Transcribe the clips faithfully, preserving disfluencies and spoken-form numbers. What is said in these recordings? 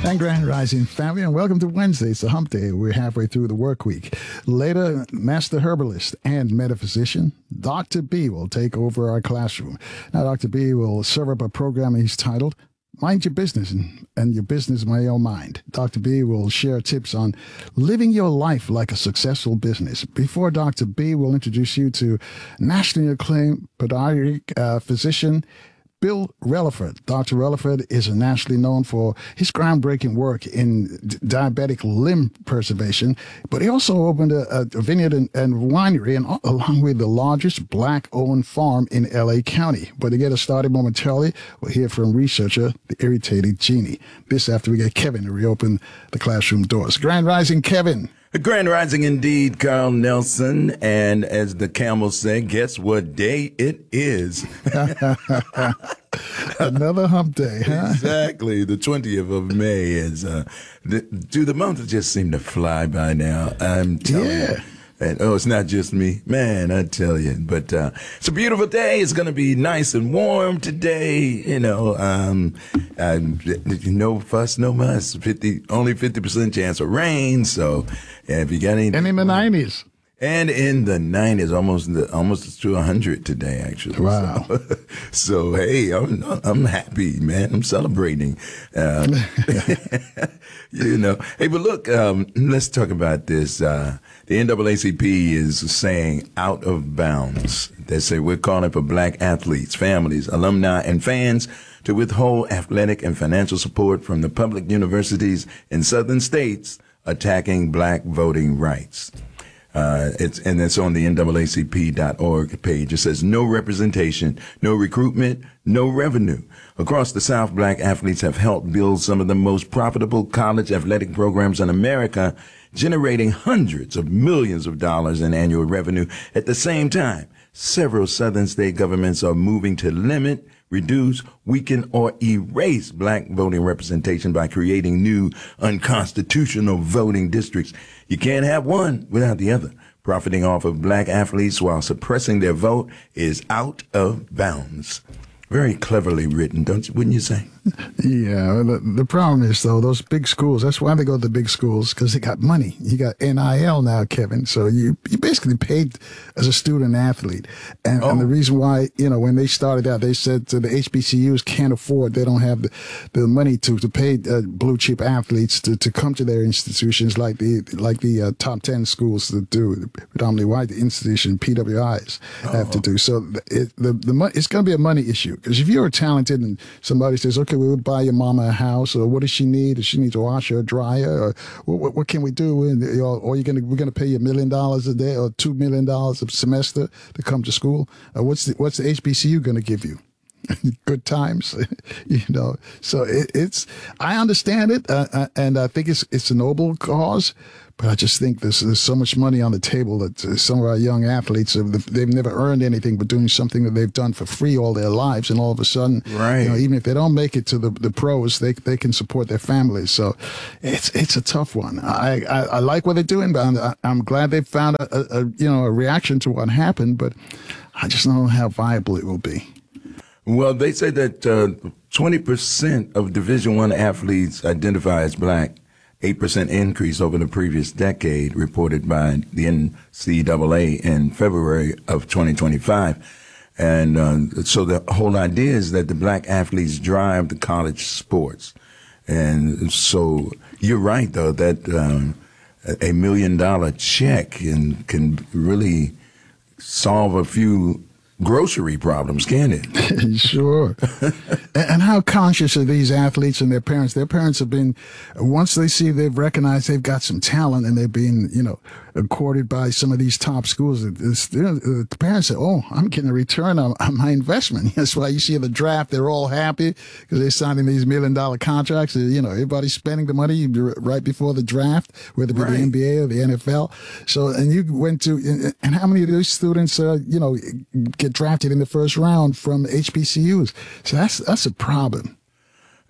And Grand Rising family, and welcome to Wednesday. It's a hump day. We're halfway through the work week. Later, master herbalist and metaphysician, Doctor B will take over our classroom. Now, Doctor B will serve up a program he's titled Mind Your Business and, and Your Business My Own Mind. Doctor B will share tips on living your life like a successful business. Before Doctor B will introduce you to nationally acclaimed podiatric uh, physician Bill Relaford. Doctor Relaford is nationally known for his groundbreaking work in d- diabetic limb preservation, but he also opened a, a vineyard and, and winery, and along with the largest black-owned farm in L A County. But to get us started momentarily, we'll hear from researcher, the irritated Jeannie. This after we get Kevin to reopen the classroom doors. Grand Rising, Kevin. A grand rising indeed, Carl Nelson. And as the camels say, guess what day it is? Another hump day, huh? Exactly. The twentieth of May is, uh, the, do the months just seem to fly by now? I'm telling Yeah. you. And, oh, it's not just me. Man, I tell you. But uh, it's a beautiful day. It's going to be nice and warm today. You know, um, uh, no fuss, no muss. fifty, only fifty percent chance of rain. So yeah, if you got any. And in the nineties. And in the nineties, almost the, almost to one hundred today, actually. Wow. So, so hey, I'm I'm happy, man. I'm celebrating. Um, you know. Hey, but look, um, let's talk about this. Uh, the N double A C P is saying out of bounds. They say we're calling for black athletes, families, alumni, and fans to withhold athletic and financial support from the public universities in southern states attacking black voting rights. Uh, it's, and it's on the N double A C P dot org page. It says no representation, no recruitment, no revenue. Across the South, black athletes have helped build some of the most profitable college athletic programs in America, generating hundreds of millions of dollars in annual revenue. At the same time, several southern state governments are moving to limit, reduce, weaken, or erase black voting representation by creating new unconstitutional voting districts. You can't have one without the other. Profiting off of black athletes while suppressing their vote is out of bounds. Very cleverly written, don't you, wouldn't you say? Yeah, the, the problem is, though, those big schools, that's why they go to the big schools, because they got money. You got N I L now, Kevin. So you you basically paid as a student athlete. And, oh. and the reason why, you know, when they started out, they said to the H B C Us can't afford, they don't have the, the money to, to pay uh, blue chip athletes to, to come to their institutions like the like the uh, top ten schools that do, the predominantly white institution, P W Is oh. have to do. So it, the, the, it's going to be a money issue. Because if you're talented and somebody says, okay, we would buy your mama a house, or what does she need? Does she need a washer or dryer? Or what, what, what can we do? And, you know, or you're gonna we're gonna pay you a million dollars a day or two million dollars a semester to come to school. Uh, what's the what's the H B C U gonna give you? Good times, you know. So it, it's I understand it, uh, and I think it's it's a noble cause. But I just think there's, there's so much money on the table that uh, some of our young athletes, have, they've never earned anything but doing something that they've done for free all their lives. And all of a sudden, right. you know, even if they don't make it to the, the pros, they they can support their families. So it's it's a tough one. I, I, I like what they're doing, but I'm, I'm glad they found a, a, a, you know, a reaction to what happened. But I just don't know how viable it will be. Well, they say that uh, twenty percent of Division One athletes identify as black. eight percent increase over the previous decade, reported by the N C double A in February of twenty twenty-five. And uh, so the whole idea is that the black athletes drive the college sports. And so you're right, though, that um, a million dollar check can, can really solve a few grocery problems, can it? Sure. And how conscious are these athletes and their parents? Their parents have been, once they see they've recognized they've got some talent and they're being, you know, courted by some of these top schools, the parents say, oh, I'm getting a return on, on my investment. That's why you see the draft, they're all happy because they're signing these million dollar contracts. You know, everybody's spending the money right before the draft, whether it be right. the N B A or the N F L. So, and you went to, and how many of those students, uh, you know, get drafted in the first round from H B C Us? So that's, that's a problem.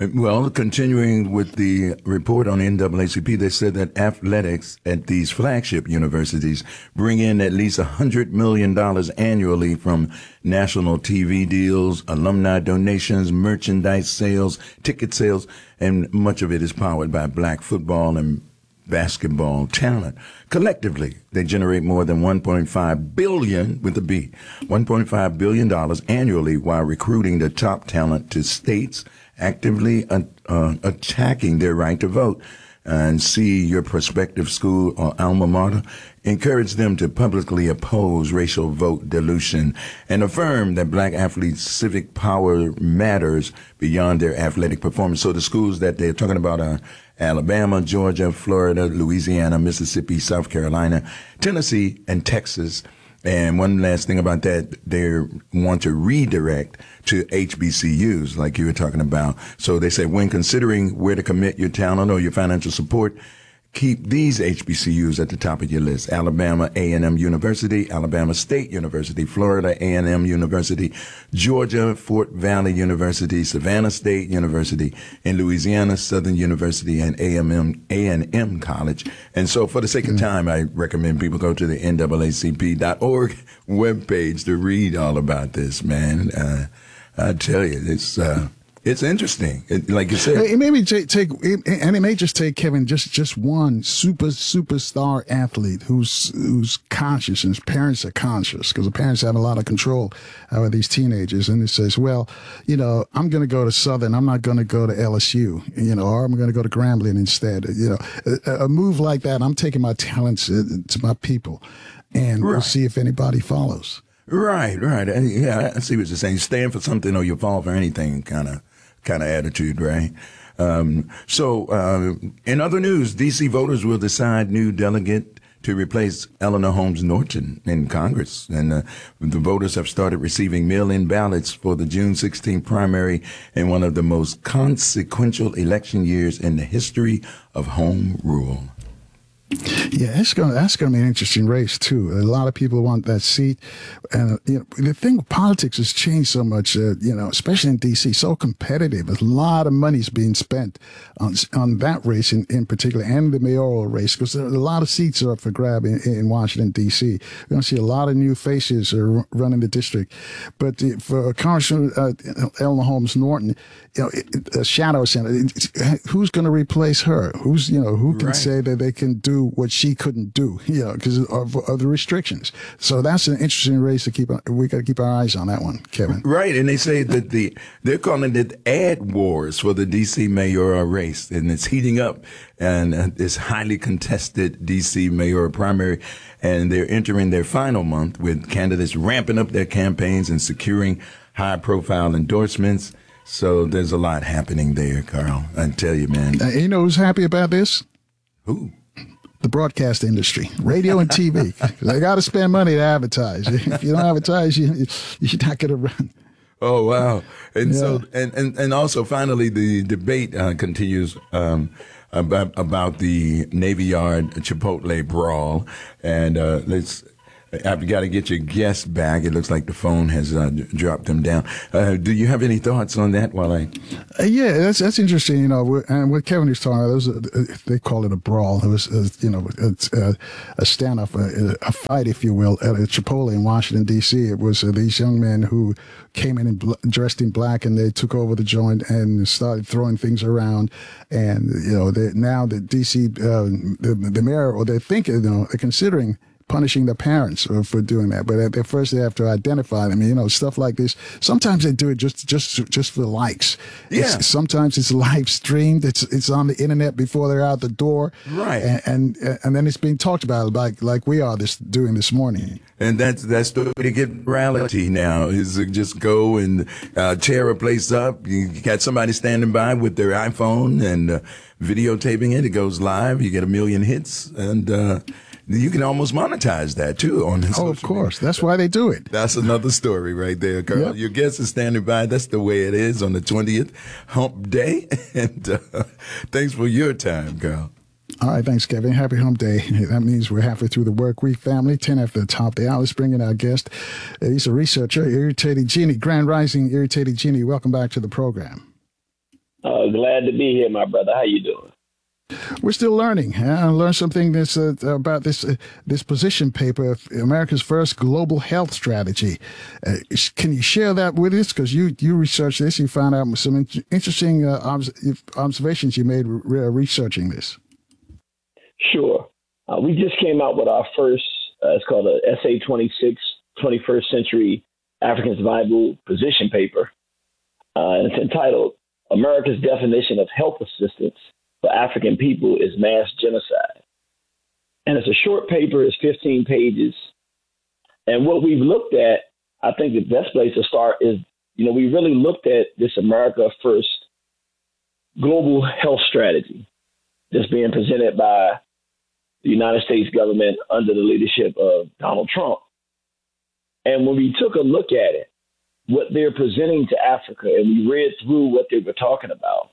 Well, continuing with the report on N double A C P, they said that athletics at these flagship universities bring in at least one hundred million dollars annually from national T V deals, alumni donations, merchandise sales, ticket sales, and much of it is powered by black football and basketball talent. Collectively, they generate more than one point five billion dollars with a B, one point five billion dollars annually while recruiting the top talent to states, actively uh, uh, attacking their right to vote. And see your prospective school or alma mater, encourage them to publicly oppose racial vote dilution and affirm that black athletes' civic power matters beyond their athletic performance. So the schools that they're talking about are Alabama, Georgia, Florida, Louisiana, Mississippi, South Carolina, Tennessee, and Texas. And one last thing about that, they want to redirect to H B C Us, like you were talking about. So they say when considering where to commit your talent or your financial support, keep these H B C Us at the top of your list. Alabama A and M University, Alabama State University, Florida A and M University, Georgia Fort Valley University, Savannah State University, in Louisiana Southern University, and A and M College. And so for the sake of time, I recommend people go to the N double A C P dot org webpage to read all about this, man. Uh, I tell you, it's... Uh, It's interesting, it, like you said. It may be take, take, and it may just take Kevin just just one super superstar athlete who's who's conscious, and his parents are conscious because the parents have a lot of control over these teenagers. And it says, well, you know, I'm going to go to Southern, I'm not going to go to L S U, you know, or I'm going to go to Grambling instead. You know, a, a move like that, I'm taking my talents to my people, and right. We'll see if anybody follows. Right, right. And yeah, I see what you're saying. Stand for something or you fall for anything, kind of. kind of attitude, right? Um, so, uh, in other news, D C voters will decide new delegate to replace Eleanor Holmes Norton in Congress. And uh, the voters have started receiving mail-in ballots for the June sixteenth primary in one of the most consequential election years in the history of home rule. Yeah, that's going that's going to be an interesting race too. A lot of people want that seat, and uh, you know, the thing with politics has changed so much. Uh, you know, especially in D C, so competitive. A lot of money's being spent on on that race in, in particular, and the mayoral race, because a lot of seats are up for grab in, in Washington D C. We're going to see a lot of new faces are running the district, but the, for Congressman uh, Eleanor Holmes Norton, you know, it, a shadow senator. Who's going to replace her? Who's you know who can right. say that they can do what she couldn't do, you know, because of, of the restrictions. So that's an interesting race to keep. We got to keep our eyes on that one, Kevin. Right, and they say that the they're calling it ad wars for the D C mayoral race, and it's heating up, and uh, it's highly contested D C mayoral primary, and they're entering their final month with candidates ramping up their campaigns and securing high-profile endorsements. So there's a lot happening there, Carl. I tell you, man. Uh, you know who's happy about this? Who? The broadcast industry, radio and T V. They got to spend money to advertise. If you don't advertise, you, you're not going to run. Oh, wow. And yeah. so, and, and, and also finally, the debate uh, continues um, about, about the Navy Yard Chipotle brawl. And uh, let's, I've got to get your guest back. It looks like the phone has uh, dropped them down. Uh, do you have any thoughts on that while I... Uh, yeah, that's that's interesting. You know, and what Kevin is talking about, was a, they call it a brawl. It was, a, you know, it's a, a standoff, a, a fight, if you will, at a Chipotle in Washington, D C. It was uh, these young men who came in and bl- dressed in black, and they took over the joint and started throwing things around. And, you know, now the D C, uh, the, the mayor, or they're thinking, you know, they're considering punishing the parents for doing that, but at first they have to identify them. You know, stuff like this. Sometimes they do it just just just for likes. Yeah. It's, sometimes it's live streamed. It's it's on the internet before they're out the door. Right. And and, and then it's being talked about like like we are this doing this morning. And that's that's the way to get virality now, is to just go and uh, tear a place up. You got somebody standing by with their iPhone and uh, videotaping it. It goes live. You get a million hits, and uh, you can almost monetize that too on this. Oh, of course. Media. That's why they do it. That's another story right there, Carl. Yep. Your guest is standing by. That's the way it is on the twentieth hump day. And uh, thanks for your time, Carl. All right, thanks, Kevin. Happy hump day. That means we're halfway through the work week, family. ten after the top of the hour. Let's bring in our guest. He's a researcher, Irritated Genie, Grand Rising Irritated Genie. Welcome back to the program. Uh, glad to be here, my brother. How you doing? We're still learning. I learned something this, uh, about this uh, this position paper, America's First Global Health Strategy. Uh, can you share that with us? Because you, you researched this. You found out some in- interesting uh, obs- observations you made re- researching this. Sure. Uh, we just came out with our first, uh, it's called a S A twenty-six, twenty-first Century African Survival Position Paper. Uh, and it's entitled, America's Definition of Health Assistance for African People is Mass Genocide. And it's a short paper, it's fifteen pages. And what we've looked at, I think the best place to start is, you know, we really looked at this America First global health strategy that's being presented by the United States government under the leadership of Donald Trump. And when we took a look at it, what they're presenting to Africa, and we read through what they were talking about,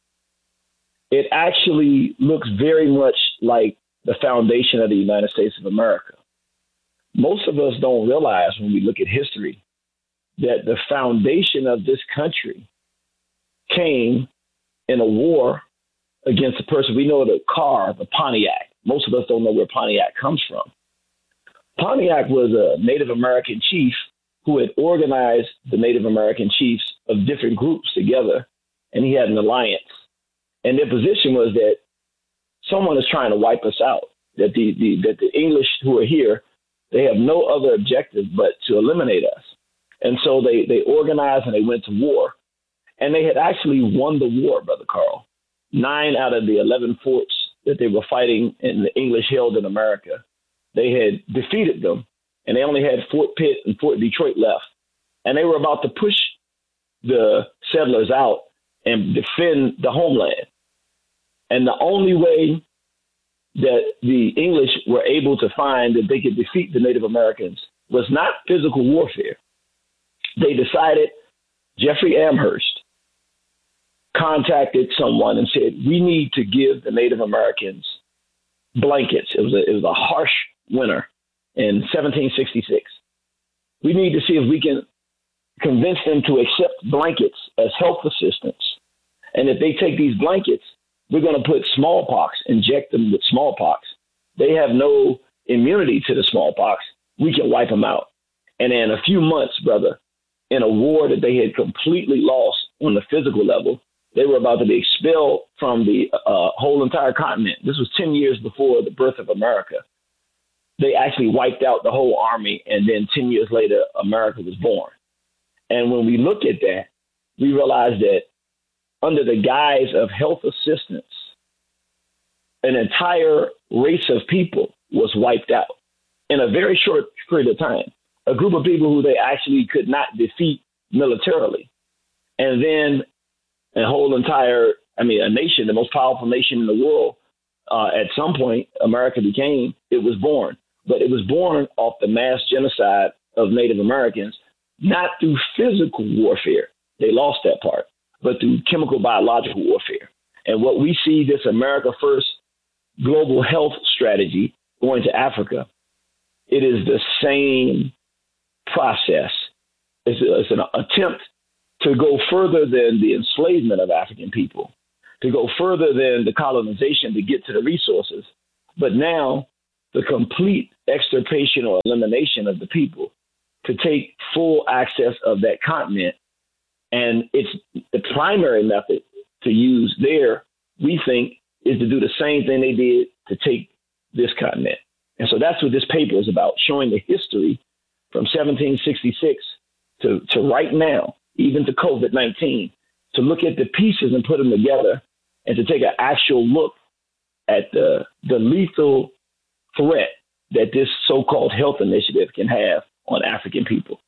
it actually looks very much like the foundation of the United States of America. Most of us don't realize when we look at history that the foundation of this country came in a war against a person. We know the car, the Pontiac. Most of us don't know where Pontiac comes from. Pontiac was a Native American chief who had organized the Native American chiefs of different groups together, and he had an alliance. And their position was that someone is trying to wipe us out, that the, the that the English who are here, they have no other objective but to eliminate us. And so they, they organized and they went to war. And they had actually won the war, Brother Carl. Nine out of the eleven forts that they were fighting and the English held in America, they had defeated them. And they only had Fort Pitt and Fort Detroit left. And they were about to push the settlers out and defend the homeland. And the only way that the English were able to find that they could defeat the Native Americans was not physical warfare. They decided, Jeffrey Amherst contacted someone and said, we need to give the Native Americans blankets. It was a, it was a harsh winter in seventeen sixty-six. We need to see if we can convince them to accept blankets as health assistance. And if they take these blankets, we're going to put smallpox, inject them with smallpox. They have no immunity to the smallpox. We can wipe them out. And in a few months, brother, in a war that they had completely lost on the physical level, they were about to be expelled from the uh, whole entire continent. This was ten years before the birth of America. They actually wiped out the whole army, and then ten years later, America was born. And when we look at that, we realize that under the guise of health assistance, an entire race of people was wiped out in a very short period of time. A group of people who they actually could not defeat militarily. And then a whole entire, I mean, a nation, the most powerful nation in the world, uh, at some point, America became, it was born. But it was born off the mass genocide of Native Americans, not through physical warfare. They lost that part, but through chemical biological warfare. And what we see this America First global health strategy going to Africa, it is the same process. It's, it's an attempt to go further than the enslavement of African people, to go further than the colonization to get to the resources, but now the complete extirpation or elimination of the people, to take full access of that continent. And it's the primary method to use there, we think, is to do the same thing they did to take this continent. And so that's what this paper is about, showing the history from seventeen sixty-six to, to right now, even to COVID nineteen, to look at the pieces and put them together and to take an actual look at the, the lethal threat that this so-called health initiative can have on African people.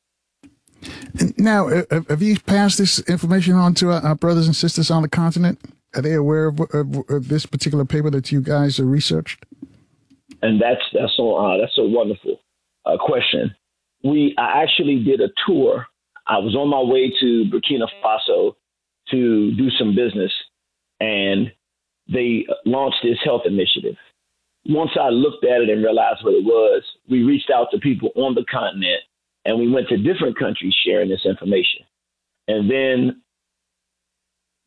Now, have you passed this information on to our brothers and sisters on the continent? Are they aware of, of, of this particular paper that you guys have researched? And that's that's so uh, that's a wonderful uh, question. We I actually did a tour. I was on my way to Burkina Faso to do some business, and they launched this health initiative. Once I looked at it and realized what it was, we reached out to people on the continent, and we went to different countries sharing this information. And then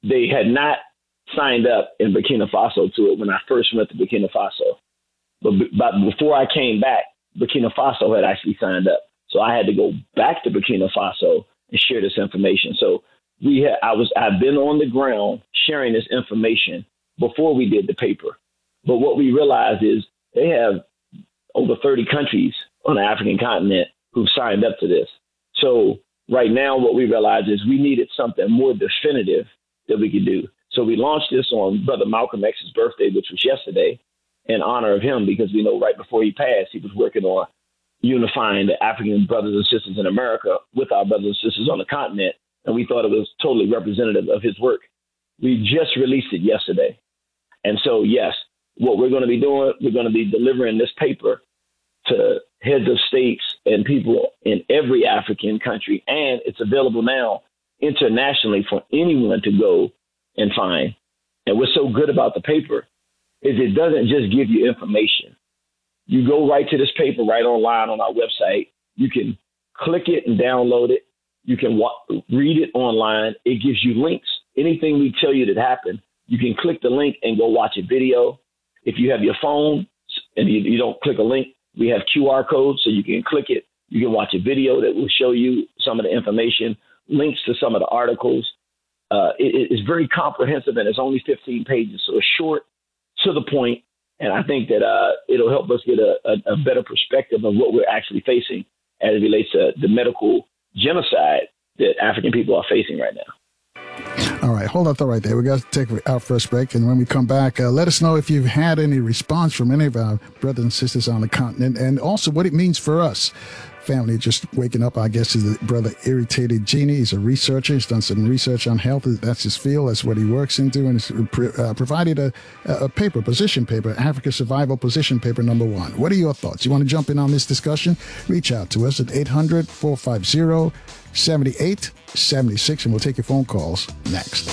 they had not signed up in Burkina Faso to it when I first went to Burkina Faso. But, but before I came back, Burkina Faso had actually signed up. So I had to go back to Burkina Faso and share this information. So we had, I was, I've been on the ground sharing this information before we did the paper. But what we realized is they have over thirty countries on the African continent who've signed up to this. So right now, what we realized is we needed something more definitive that we could do. So we launched this on Brother Malcolm X's birthday, which was yesterday, in honor of him, because we know right before he passed, he was working on unifying the African brothers and sisters in America with our brothers and sisters on the continent. And we thought it was totally representative of his work. We just released it yesterday. And so, yes, what we're going to be doing, we're going to be delivering this paper to heads of states and people in every African country. And it's available now internationally for anyone to go and find. And what's so good about the paper is it doesn't just give you information. You go right to this paper right online on our website. You can click it and download it. You can wa- read it online. It gives you links. Anything we tell you that happened, you can click the link and go watch a video. If you have your phone and you, you don't click a link, we have Q R codes, so you can click it. You can watch a video that will show you some of the information, links to some of the articles. Uh, it, it's very comprehensive, and it's only fifteen pages, so it's short, to the point. And I think that uh, it'll help us get a, a, a better perspective of what we're actually facing as it relates to the medical genocide that African people are facing right now. All right, hold that thought right there. We got to take our first break, and when we come back, uh, let us know if you've had any response from any of our brothers and sisters on the continent, and also what it means for us. Family just waking up, I guess, is the brother Irritated Genie. He's a researcher. He's done some research on health. That's his field. That's what he works into, and he's uh, provided a, a paper, position paper, Africa Survival Position Paper number one. What are your thoughts? You want to jump in on this discussion? Reach out to us at eight hundred, four five zero, seven eight seven six, and we'll take your phone calls next.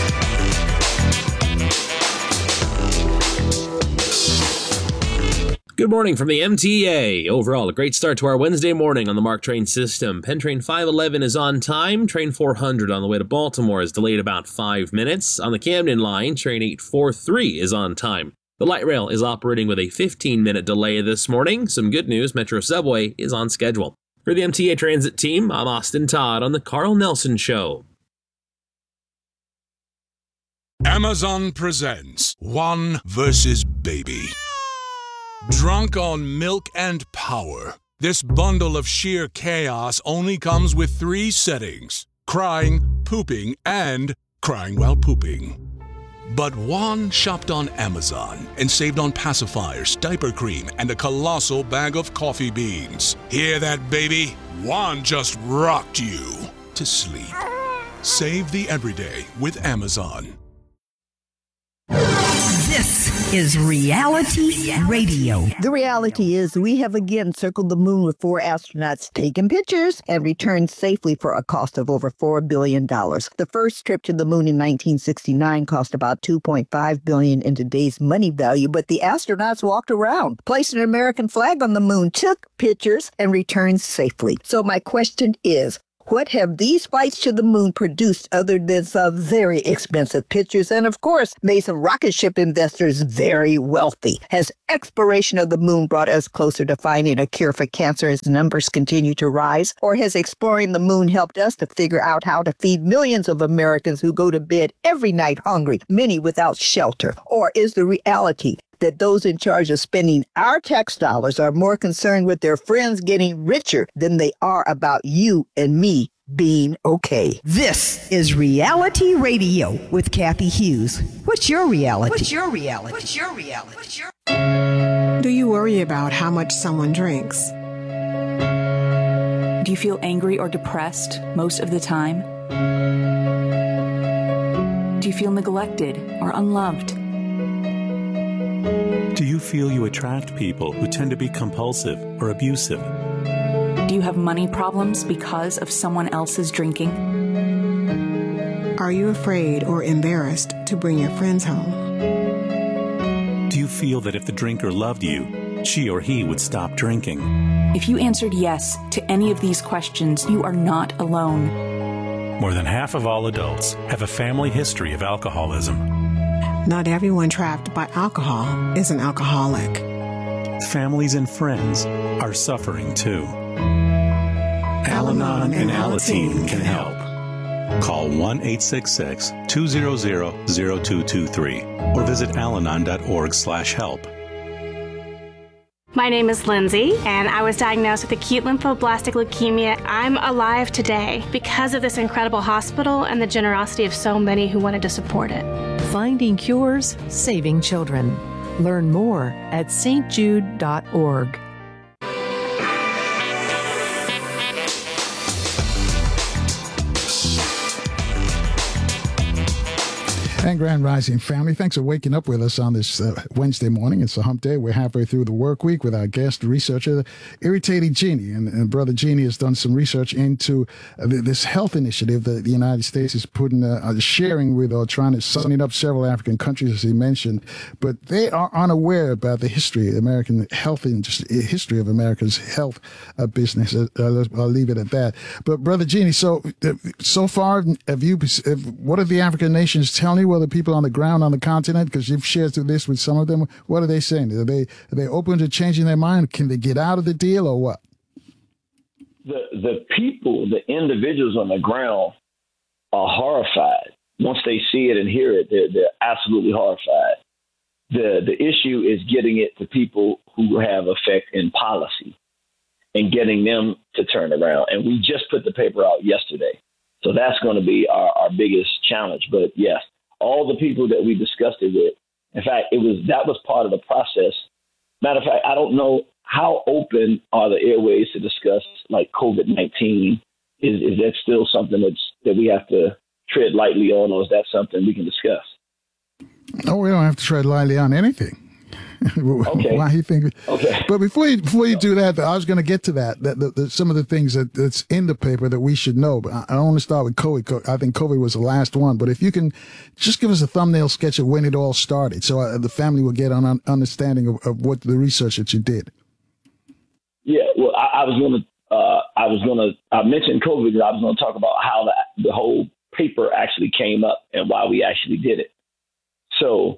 Good morning from the M T A. Overall, a great start to our Wednesday morning on the MARC train system. Penn Train five eleven is on time. Train four hundred on the way to Baltimore is delayed about five minutes. On the Camden line, Train eight forty-three is on time. The light rail is operating with a fifteen minute delay this morning. Some good news, Metro Subway is on schedule. For the M T A Transit team, I'm Austin Todd on the Carl Nelson Show. Amazon presents One versus Baby. Drunk on milk and power, this bundle of sheer chaos only comes with three settings: crying, pooping, and crying while pooping. But Juan shopped on Amazon and saved on pacifiers, diaper cream, and a colossal bag of coffee beans. Hear that, baby? Juan just rocked you to sleep. Save the everyday with Amazon. This is Reality Radio. The reality is we have again circled the moon with four astronauts taking pictures and returned safely for a cost of over four billion dollars. The first trip to the moon in nineteen sixty-nine cost about two point five billion dollars in today's money value, but the astronauts walked around, placed an American flag on the moon, took pictures, and returned safely. So my question is, what have these flights to the moon produced other than some very expensive pictures and, of course, made some rocket ship investors very wealthy? Has exploration of the moon brought us closer to finding a cure for cancer as numbers continue to rise? Or has exploring the moon helped us to figure out how to feed millions of Americans who go to bed every night hungry, many without shelter? Or is the reality that those in charge of spending our tax dollars are more concerned with their friends getting richer than they are about you and me being okay? This is Reality Radio with Kathy Hughes. What's your reality? What's your reality? What's your reality? What's your... Do you worry about how much someone drinks? Do you feel angry or depressed most of the time? Do you feel neglected or unloved? Do you feel you attract people who tend to be compulsive or abusive? Do you have money problems because of someone else's drinking? Are you afraid or embarrassed to bring your friends home? Do you feel that if the drinker loved you, she or he would stop drinking? If you answered yes to any of these questions, you are not alone. More than half of all adults have a family history of alcoholism. Not everyone trapped by alcohol is an alcoholic. Families and friends are suffering too. Al-Anon and Alateen can help. Call one eight six six, two zero zero, zero two two three or visit alanon dot org slash help. My name is Lindsay, and I was diagnosed with acute lymphoblastic leukemia. I'm alive today because of this incredible hospital and the generosity of so many who wanted to support it. Finding cures, saving children. Learn more at s t jude dot org. And Grand Rising family, thanks for waking up with us on this uh, Wednesday morning. It's a hump day. We're halfway through the work week with our guest researcher, Irritating Jeannie. And, and Brother Jeannie has done some research into uh, this health initiative that the United States is putting, uh, uh, sharing with or trying to sign up several African countries, as he mentioned. But they are unaware about the history, American health industry, history of America's health uh, business. Uh, I'll leave it at that. But Brother Jeannie, so uh, so far, have you? Have, what are the African nations telling you? Well, the people on the ground on the continent, because you've shared through this with some of them, what are they saying? Are they are they open to changing their mind? Can they get out of the deal or what? The the people, the individuals on the ground are horrified. Once they see it and hear it, they're, they're absolutely horrified. The the issue is getting it to people who have effect in policy and getting them to turn around. And we just put the paper out yesterday. So that's going to be our, our biggest challenge. But yes, all the people that we discussed it with, in fact, it was that was part of the process. Matter of fact, I don't know how open are the airways to discuss like COVID nineteen. Is is that still something that's that we have to tread lightly on, or is that something we can discuss? No, we don't have to tread lightly on anything. Okay. Why you think? Okay. But before you before you do that, I was going to get to that. That the, the, some of the things that, that's in the paper that we should know. But I, I don't want to start with COVID. I think COVID was the last one. But if you can just give us a thumbnail sketch of when it all started, so uh, the family will get an understanding of, of what the research that you did. Yeah. Well, I, I was going to. Uh, I was going to. I mentioned COVID, and I was going to talk about how the, the whole paper actually came up and why we actually did it. So.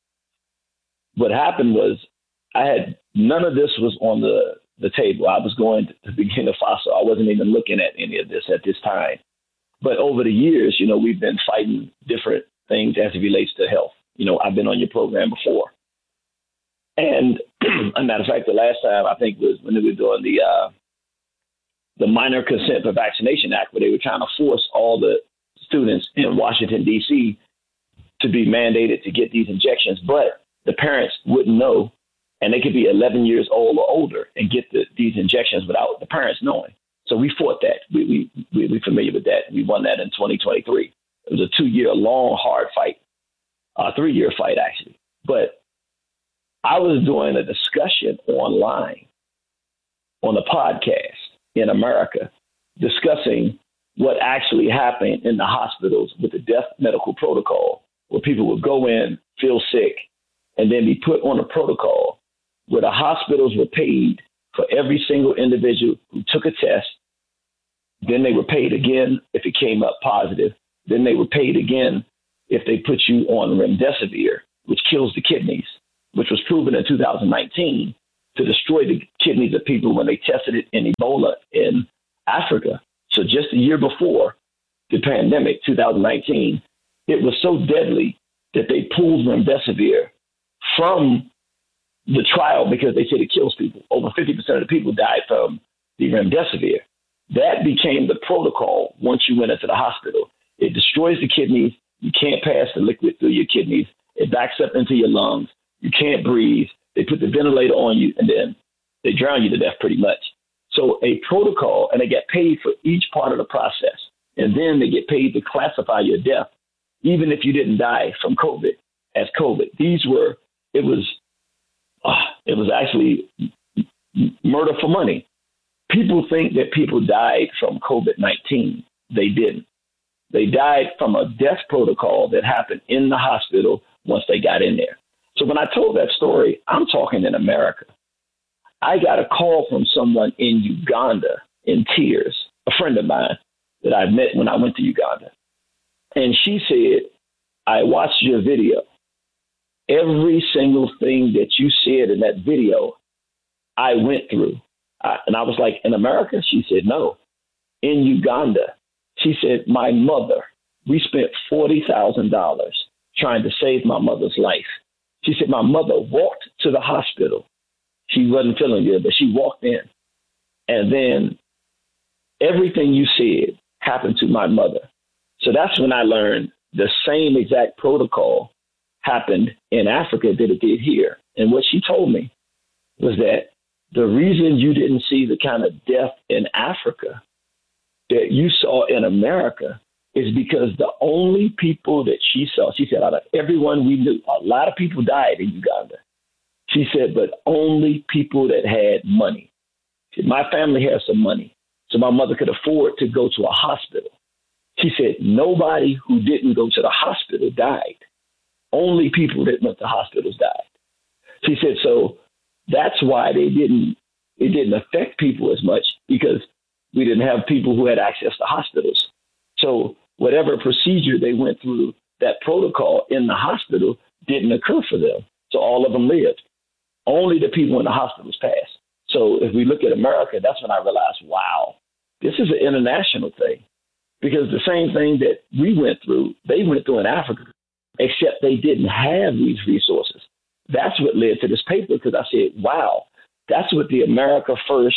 What happened was I had none of this was on the, the table. I was going to, to Burkina Faso. I wasn't even looking at any of this at this time. But over the years, you know, we've been fighting different things as it relates to health. You know, I've been on your program before. And a matter of fact, the last time I think was when they were doing the uh, the Minor Consent for Vaccination Act, where they were trying to force all the students in Washington, D C to be mandated to get these injections. But the parents wouldn't know, and they could be eleven years old or older and get the, these injections without the parents knowing. So we fought that. We, we, we, we're familiar with that. We won that in twenty twenty-three. It was a two-year long, hard fight, a three-year fight, actually. But I was doing a discussion online on a podcast in America discussing what actually happened in the hospitals with the death medical protocol, where people would go in, feel sick, and then be put on a protocol where the hospitals were paid for every single individual who took a test. Then they were paid again if it came up positive. Then they were paid again if they put you on remdesivir, which kills the kidneys, which was proven in two thousand nineteen to destroy the kidneys of people when they tested it in Ebola in Africa. So just a year before the pandemic, two thousand nineteen, it was so deadly that they pulled remdesivir from the trial because they said it kills people. Over fifty percent of the people died from the remdesivir. That became the protocol once you went into the hospital. It destroys the kidneys. You can't pass the liquid through your kidneys. It backs up into your lungs. You can't breathe. They put the ventilator on you, and then they drown you to death pretty much. So a protocol, and they get paid for each part of the process. And then they get paid to classify your death, even if you didn't die from COVID, as COVID. These were, it was, uh, it was actually murder for money. People think that people died from COVID nineteen. They didn't. They died from a death protocol that happened in the hospital once they got in there. So when I told that story, I'm talking in America. I got a call from someone in Uganda in tears, a friend of mine, that I met when I went to Uganda. And she said, I watched your video. Every single thing that you said in that video, I went through. I, and I was like, in America? She said, no. In Uganda. She said, my mother, we spent forty thousand dollars trying to save my mother's life. She said, my mother walked to the hospital. She wasn't feeling good, but she walked in. And then everything you said happened to my mother. So that's when I learned the same exact protocol happened in Africa that it did here. And what she told me was that the reason you didn't see the kind of death in Africa that you saw in America is because the only people that she saw, she said, out of everyone we knew, a lot of people died in Uganda. She said, but only people that had money. She said, my family has some money, so my mother could afford to go to a hospital. She said, nobody who didn't go to the hospital died. Only people that went to hospitals died. She said, so that's why they didn't, it didn't affect people as much, because we didn't have people who had access to hospitals. So whatever procedure they went through, that protocol in the hospital didn't occur for them. So all of them lived. Only the people in the hospitals passed. So if we look at America, that's when I realized, wow, this is an international thing. Because the same thing that we went through, they went through in Africa, except they didn't have these resources. That's what led to this paper, because I said, wow, that's what the America First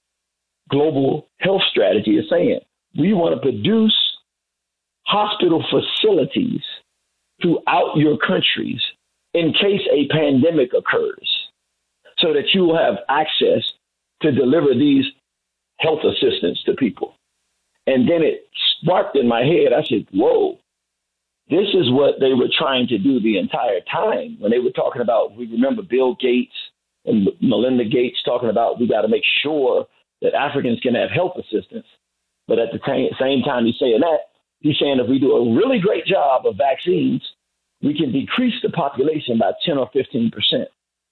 global health strategy is saying. We want to produce hospital facilities throughout your countries in case a pandemic occurs, so that you will have access to deliver these health assistance to people. And then it sparked in my head. I said, whoa, this is what they were trying to do the entire time when they were talking about, we remember Bill Gates and Melinda Gates talking about, we got to make sure that Africans can have health assistance. But at the t- same time he's saying that, he's saying if we do a really great job of vaccines, we can decrease the population by ten or fifteen percent.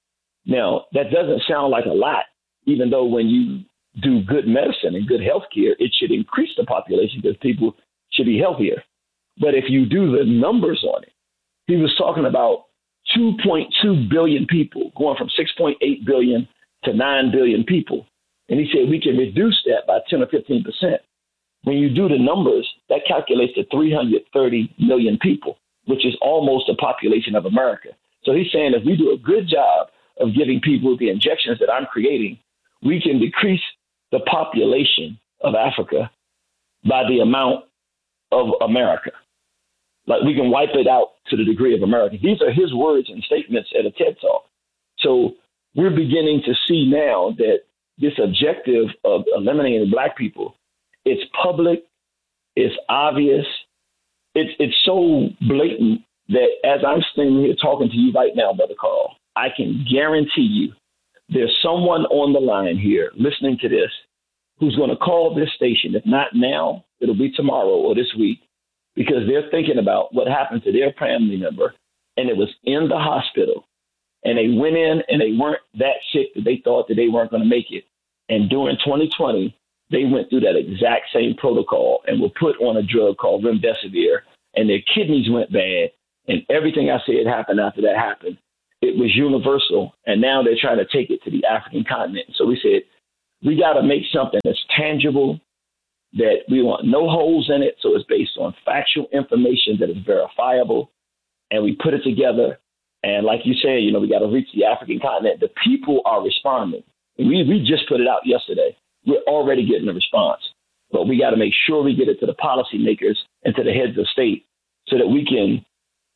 Now, that doesn't sound like a lot, even though when you do good medicine and good health care, it should increase the population because people should be healthier. But if you do the numbers on it, he was talking about two point two billion people, going from six point eight billion to nine billion people. And he said we can reduce that by ten or fifteen percent. When you do the numbers, that calculates to three hundred thirty million people, which is almost the population of America. So he's saying if we do a good job of giving people the injections that I'm creating, we can decrease the population of Africa by the amount of America. Like we can wipe it out to the degree of America. These are his words and statements at a TED Talk. So we're beginning to see now that this objective of eliminating Black people, it's public, it's obvious, it's it's so blatant that as I'm standing here talking to you right now, Brother Carl, I can guarantee you there's someone on the line here listening to this who's going to call this station. If not now, it'll be tomorrow or this week, because they're thinking about what happened to their family member, and it was in the hospital, and they went in and they weren't that sick that they thought that they weren't going to make it. And during twenty twenty, they went through that exact same protocol and were put on a drug called remdesivir, and their kidneys went bad, and everything I said happened after that happened. It was universal, and now they're trying to take it to the African continent. So we said, we got to make something that's tangible, that we want no holes in it, so it's based on factual information that is verifiable, and we put it together. And like you said, you know, we got to reach the African continent. The people are responding. We we just put it out yesterday. We're already getting a response, but we got to make sure we get it to the policymakers and to the heads of state so that we can,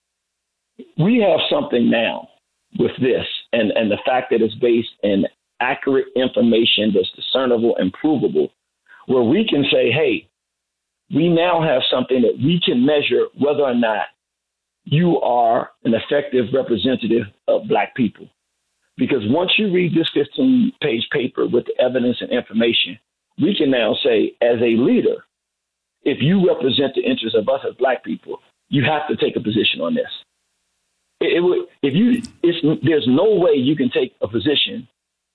we have something now with this and, and the fact that it's based in accurate information that's discernible and provable, where we can say, hey, we now have something that we can measure whether or not you are an effective representative of Black people. Because once you read this fifteen-page paper with the evidence and information, we can now say, as a leader, if you represent the interests of us as Black people, you have to take a position on this. It, it would, if you, it's, there's no way you can take a position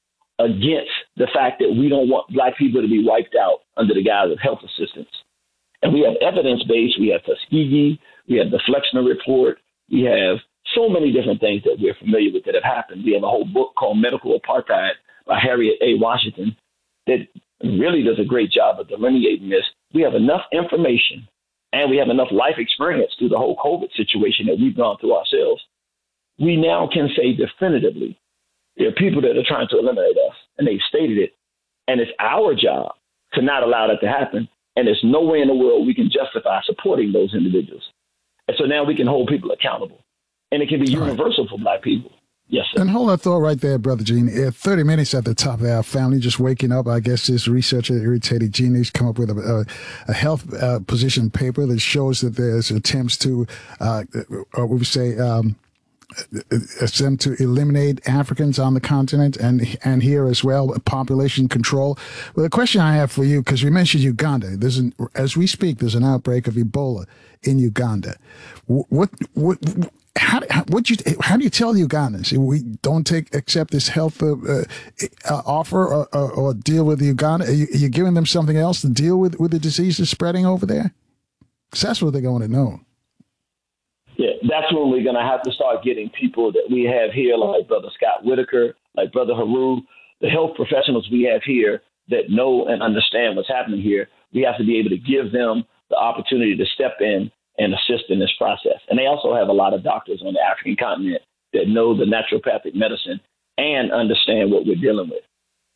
against the fact that we don't want Black people to be wiped out under the guise of health assistance. And we have evidence-based. We have Tuskegee. We have the Flexner Report. We have so many different things that we're familiar with that have happened. We have a whole book called Medical Apartheid by Harriet A. Washington that really does a great job of delineating this. We have enough information and we have enough life experience through the whole COVID situation that we've gone through ourselves. We now can say definitively there are people that are trying to eliminate us, and they've stated it. And it's our job to not allow that to happen. And there's no way in the world we can justify supporting those individuals. And so now we can hold people accountable. And it can be universal for Black people. Yes, sir. And hold that thought right there, Brother Gene. At thirty minutes at the top of our family, just waking up, I guess this researcher, Irritated Gene, has come up with a, a, a health uh, position paper that shows that there's attempts to, uh, or we would say, um, attempt to eliminate Africans on the continent and and here as well, population control. Well, the question I have for you, because we mentioned Uganda, there's an, as we speak, there's an outbreak of Ebola in Uganda. What what how what you how do you tell the Ugandans we don't take accept this health uh, uh, offer or, or, or deal with Uganda? Are you, are you giving them something else to deal with with the diseases spreading over there? Because that's what they're going to know. Yeah, that's when we're going to have to start getting people that we have here, like Brother Scott Whitaker, like Brother Haru, the health professionals we have here that know and understand what's happening here. We have to be able to give them the opportunity to step in and assist in this process. And they also have a lot of doctors on the African continent that know the naturopathic medicine and understand what we're dealing with.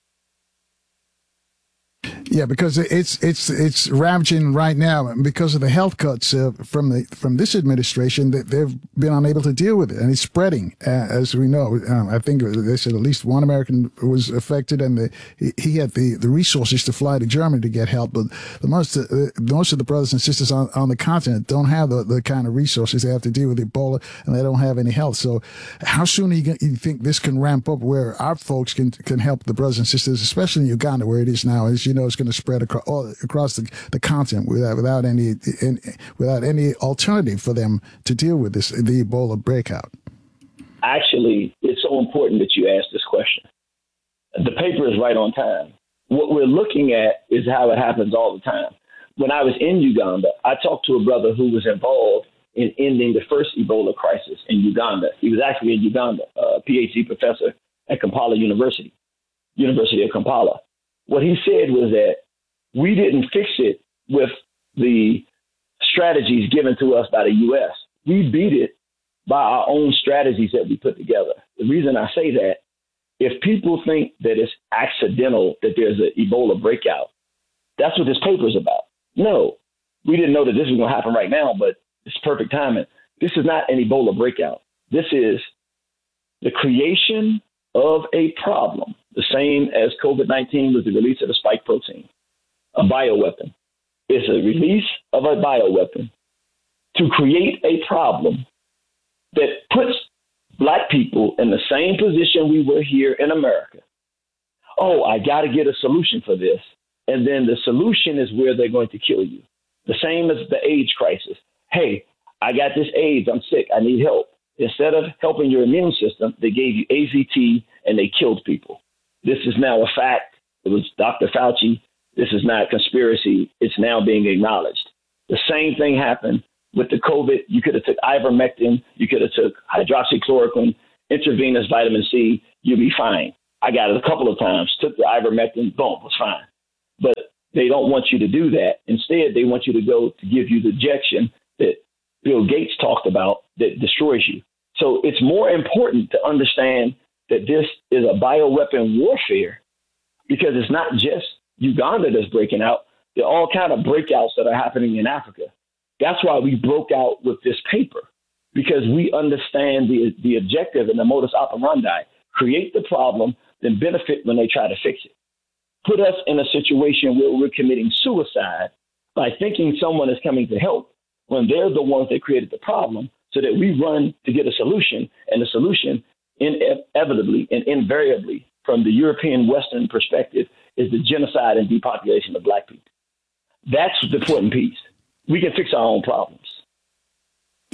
Yeah, because it's it's it's ravaging right now because of the health cuts uh, from the from this administration that they've been unable to deal with it, and it's spreading uh, as we know. Um, I think they said at least one American was affected, and the, he, he had the, the resources to fly to Germany to get help. But the most uh, most of the brothers and sisters on, on the continent don't have the, the kind of resources. They have to deal with Ebola, and they don't have any health. So, how soon do you, you think this can ramp up where our folks can can help the brothers and sisters, especially in Uganda where it is now? As you know, it's going to spread across, all, across the, the continent without without any in, without any alternative for them to deal with this the Ebola breakout. Actually, it's so important that you ask this question. The paper is right on time. What we're looking at is how it happens all the time. When I was in Uganda, I talked to a brother who was involved in ending the first Ebola crisis in Uganda. He was actually in Uganda, a PhD professor at Kampala University, University of Kampala. What he said was that we didn't fix it with the strategies given to us by the U S. We beat it by our own strategies that we put together. The reason I say that, if people think that it's accidental that there's an Ebola breakout, that's what this paper is about. No, we didn't know that this was going to happen right now, but it's perfect timing. This is not an Ebola breakout. This is the creation of a problem, the same as COVID nineteen was the release of the spike protein, a bioweapon. It's a release of a bioweapon to create a problem that puts Black people in the same position we were here in America. Oh, I got to get a solution for this. And then the solution is where they're going to kill you. The same as the AIDS crisis. Hey, I got this AIDS. I'm sick. I need help. Instead of helping your immune system, they gave you A Z T and they killed people. This is now a fact. It was Doctor Fauci. This is not conspiracy. It's now being acknowledged. The same thing happened with the COVID. You could have took ivermectin. You could have took hydroxychloroquine, intravenous vitamin C. You'll be fine. I got it a couple of times. Took the ivermectin. Boom, was fine. But they don't want you to do that. Instead, they want you to go to give you the injection that Bill Gates talked about that destroys you. So it's more important to understand that this is a bioweapon warfare, because it's not just Uganda that's breaking out. There are all kind of breakouts that are happening in Africa. That's why we broke out with this paper, because we understand the the objective and the modus operandi. Create the problem, then benefit when they try to fix it. Put us in a situation where we're committing suicide by thinking someone is coming to help when they're the ones that created the problem, so that we run to get a solution, and the solution inevitably and invariably from the European Western perspective is the genocide and depopulation of Black people. That's the important piece. We can fix our own problems.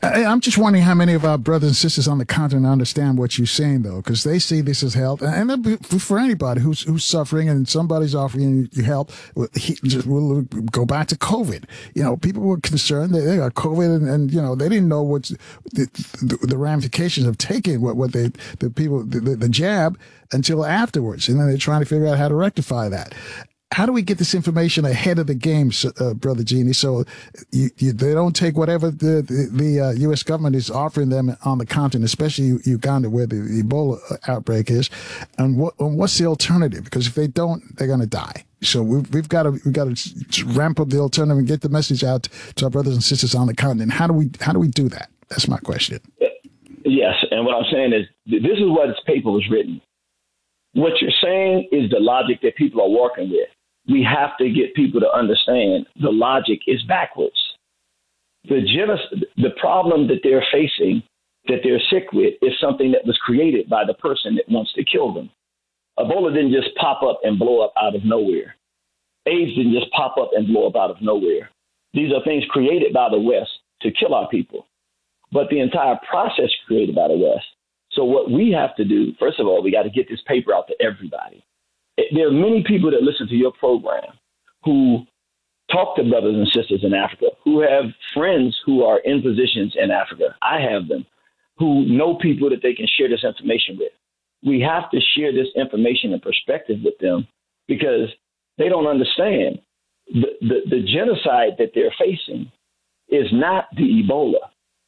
I, I'm just wondering how many of our brothers and sisters on the continent understand what you're saying, though, because they see this as help. And, and for anybody who's who's suffering and somebody's offering you help, he, just, we'll go back to COVID. You know, people were concerned that they got COVID, and, and you know, they didn't know what the, the, the ramifications of taking what, what they the people the, the, the jab until afterwards, and then they're trying to figure out how to rectify that. How do we get this information ahead of the game, uh, Brother Jeannie, so you, you, they don't take whatever the, the, the uh, U S government is offering them on the continent, especially Uganda, where the Ebola outbreak is, and, what, and what's the alternative? Because if they don't, they're going to die. So we've, we've got to we've got to ramp up the alternative and get the message out to our brothers and sisters on the continent. How do we how do we do that? That's my question. Yes, and what I'm saying is this is what this paper was written. What you're saying is the logic that people are working with. We have to get people to understand the logic is backwards. The genocide, the problem that they're facing, that they're sick with, is something that was created by the person that wants to kill them. Ebola didn't just pop up and blow up out of nowhere. AIDS didn't just pop up and blow up out of nowhere. These are things created by the West to kill our people. But the entire process created by the West. So what we have to do, first of all, we got to get this paper out to everybody. There are many people that listen to your program who talk to brothers and sisters in Africa, who have friends who are in positions in Africa. I have them who know people that they can share this information with. We have to share this information and perspective with them because they don't understand the, the, the genocide that they're facing is not the Ebola.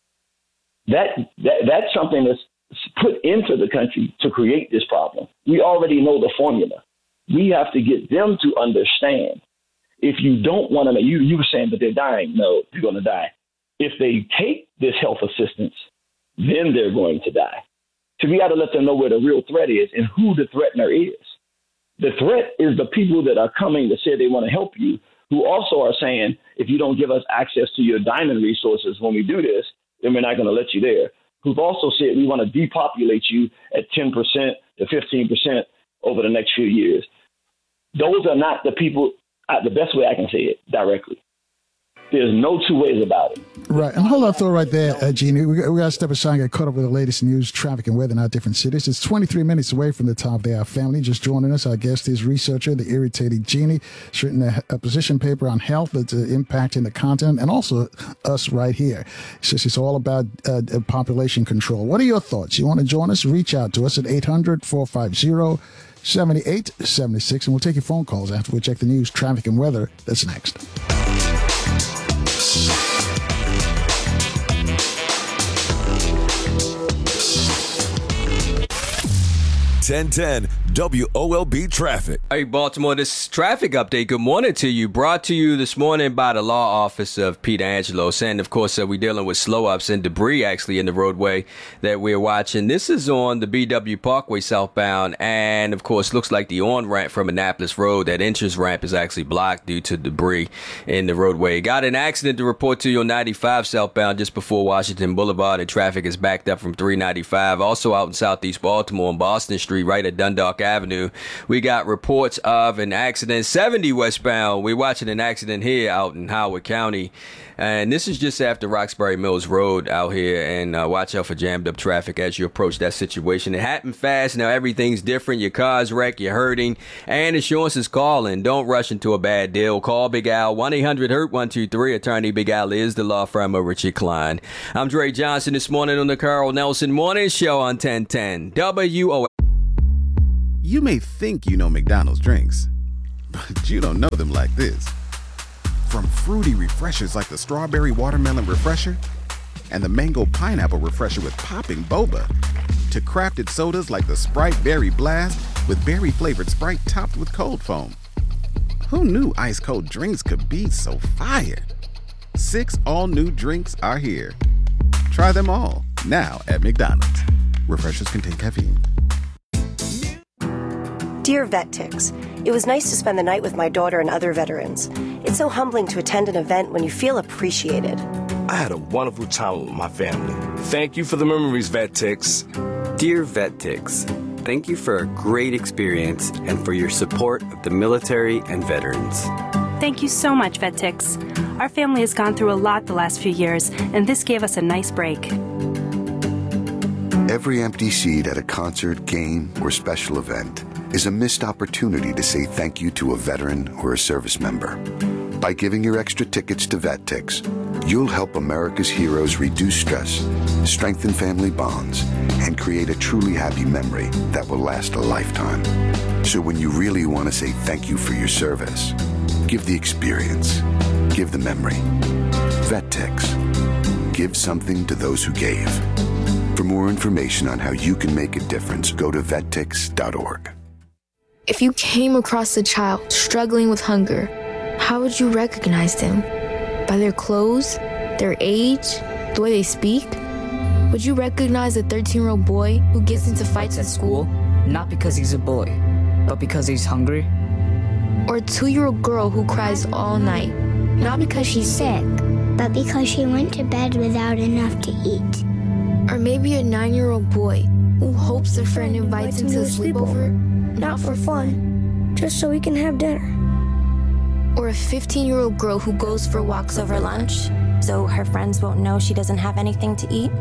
That, that that's something that's put into the country to create this problem. We already know the formula. We have to get them to understand. If you don't want to, you, you were saying that they're dying. No, you're going to die. If they take this health assistance, then they're going to die. So we got to let them know where the real threat is and who the threatener is. The threat is the people that are coming to say they want to help you, who also are saying, if you don't give us access to your diamond resources when we do this, then we're not going to let you there. Who've also said we want to depopulate you at ten percent to fifteen percent over the next few years. Those are not the people, uh, the best way I can say it directly. There's no two ways about it. Right. And hold on, thought right there, uh, Jeannie. We, we got to step aside and get caught up with the latest news, traffic, and weather in our different cities. It's twenty-three minutes away from the top of the hour. Family just joining us. Our guest is researcher, the irritating Jeannie. She's written a, a position paper on health that's uh, impacting the continent and also us right here. Says it's all about uh, population control. What are your thoughts? You want to join us? Reach out to us at eight hundred, four five zero, seven eight seven six, and we'll take your phone calls after we check the news, traffic, and weather. That's next. ten ten W O L B Traffic. Hey, Baltimore, this traffic update. Good morning to you. Brought to you this morning by the law office of Peter Angelos. And, of course, uh, we're dealing with slow ups and debris, actually, in the roadway that we're watching. This is on the B W Parkway southbound. And, of course, looks like the on-ramp from Annapolis Road, that entrance ramp is actually blocked due to debris in the roadway. Got an accident to report to you on ninety-five southbound just before Washington Boulevard. And traffic is backed up from three ninety-five. Also out in southeast Baltimore on Boston Street, right at Dundalk Avenue. We got reports of an accident seventy westbound. We're watching an accident here out in Howard County. And this is just after Roxbury Mills Road out here. And uh, watch out for jammed up traffic as you approach that situation. It happened fast. Now everything's different. Your car's wrecked. You're hurting. And insurance is calling. Don't rush into a bad deal. Call Big Al. one eight hundred hurt one two three. Attorney Big Al is the law firm of Richard Klein. I'm Dre Johnson this morning on the Carl Nelson Morning Show on ten ten W O L. You may think you know McDonald's drinks, but you don't know them like this. From fruity refreshers like the Strawberry Watermelon Refresher and the Mango Pineapple Refresher with popping boba, to crafted sodas like the Sprite Berry Blast with berry-flavored Sprite topped with cold foam. Who knew ice-cold drinks could be so fire? Six all-new drinks are here. Try them all, now at McDonald's. Refreshers contain caffeine. Dear VetTix, it was nice to spend the night with my daughter and other veterans. It's so humbling to attend an event when you feel appreciated. I had a wonderful time with my family. Thank you for the memories, VetTix. Dear VetTix, thank you for a great experience and for your support of the military and veterans. Thank you so much, VetTix. Our family has gone through a lot the last few years, and this gave us a nice break. Every empty seat at a concert, game, or special event is a missed opportunity to say thank you to a veteran or a service member. By giving your extra tickets to VetTix, you'll help America's heroes reduce stress, strengthen family bonds, and create a truly happy memory that will last a lifetime. So when you really want to say thank you for your service, give the experience. Give the memory. VetTix. Give something to those who gave. For more information on how you can make a difference, go to vet tix dot org. If you came across a child struggling with hunger, how would you recognize them? By their clothes, their age, the way they speak? Would you recognize a thirteen-year-old boy who gets into fights at school? Not because he's a boy, but because he's hungry? Or a two-year-old girl who cries all night, not because she's sick, but because she went to bed without enough to eat? Or maybe a nine-year-old boy who hopes a friend invites him to a sleepover, not for fun, just so we can have dinner. Or a fifteen-year-old girl who goes for walks over lunch, so her friends won't know she doesn't have anything to eat?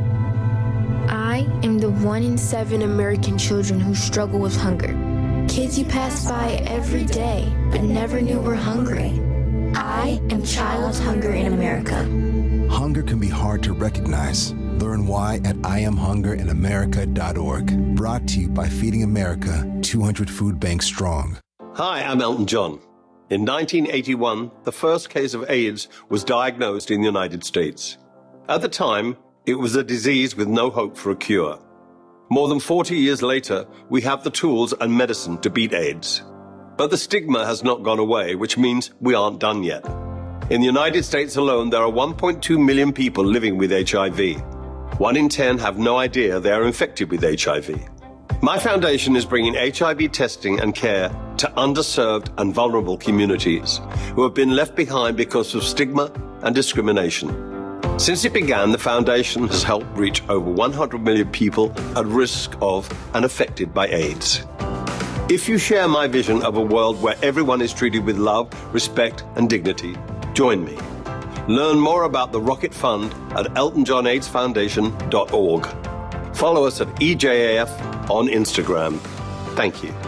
I am the one in seven American children who struggle with hunger. Kids you pass by every day, but never knew were hungry. I am Child Hunger in America. Hunger can be hard to recognize. Learn why at I am hunger in america dot org. Brought to you by Feeding America, two hundred food banks strong. Hi, I'm Elton John. In nineteen eighty-one, the first case of AIDS was diagnosed in the United States. At the time, it was a disease with no hope for a cure. More than forty years later, we have the tools and medicine to beat AIDS. But the stigma has not gone away, which means we aren't done yet. In the United States alone, there are one point two million people living with H I V. One in ten have no idea they are infected with H I V. My foundation is bringing H I V testing and care to underserved and vulnerable communities who have been left behind because of stigma and discrimination. Since it began, the foundation has helped reach over one hundred million people at risk of and affected by AIDS. If you share my vision of a world where everyone is treated with love, respect, and dignity, join me. Learn more about the Rocket Fund at elton john aids foundation dot org. Follow us at E J A F on Instagram. Thank you.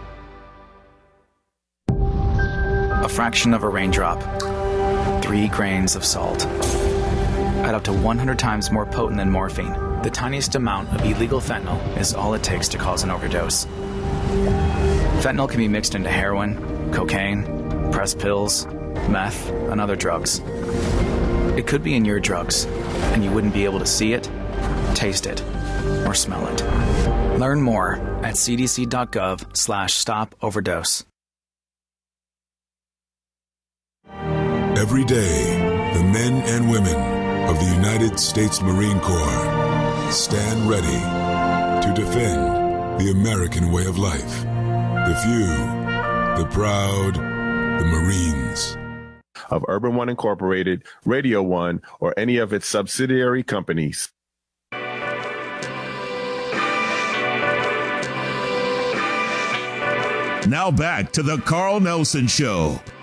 A fraction of a raindrop, three grains of salt. At up to one hundred times more potent than morphine, the tiniest amount of illegal fentanyl is all it takes to cause an overdose. Fentanyl can be mixed into heroin, cocaine, pressed pills, meth, and other drugs. It could be in your drugs, and you wouldn't be able to see it, taste it, or smell it. Learn more at c d c dot gov slash stop overdose. Every day, the men and women of the United States Marine Corps stand ready to defend the American way of life. The few, the proud, the Marines. Of Urban One Incorporated, Radio One, or any of its subsidiary companies. Now back to the Carl Nelson Show